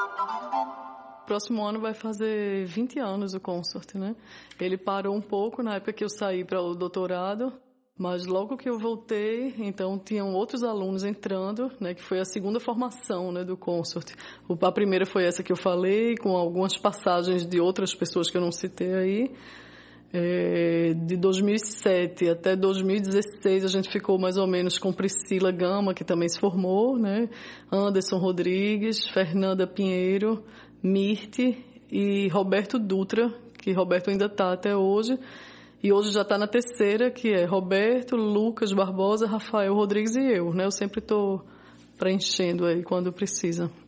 Próximo ano vai fazer 20 anos o Consort, né? Ele parou um pouco na época que eu saí para o doutorado, mas logo que eu voltei, então tinham outros alunos entrando, né? Que foi a segunda formação, né, do Consort. A primeira foi essa que eu falei, com algumas passagens de outras pessoas que eu não citei aí. De 2007 até 2016 a gente ficou mais ou menos com Priscila Gama, que também se formou, né? Anderson Rodrigues, Fernanda Pinheiro, Mirte e Roberto Dutra, que Roberto ainda está até hoje. E hoje já está na terceira, que é Roberto, Lucas Barbosa, Rafael Rodrigues e eu, né? Eu sempre estou preenchendo aí quando precisa.